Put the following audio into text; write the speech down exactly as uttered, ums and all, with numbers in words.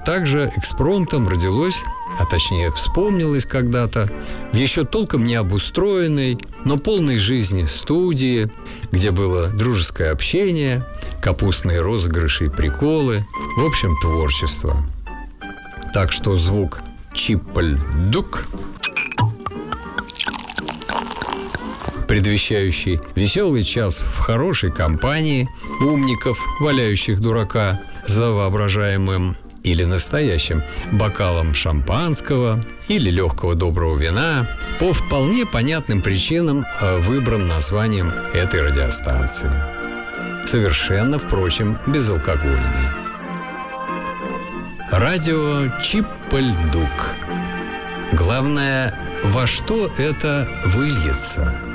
также экспромтом родилось, а точнее вспомнилось когда-то, в еще толком не обустроенной, но полной жизни студии, где было дружеское общение, капустные розыгрыши и приколы, в общем, творчество. Так что звук чиполь-дук, предвещающий веселый час в хорошей компании умников, валяющих дурака за воображаемым или настоящим бокалом шампанского или легкого доброго вина, по вполне понятным причинам выбран названием этой радиостанции. Совершенно, впрочем, безалкогольный. Радио Чиполь-дук. Главное, во что это выльется.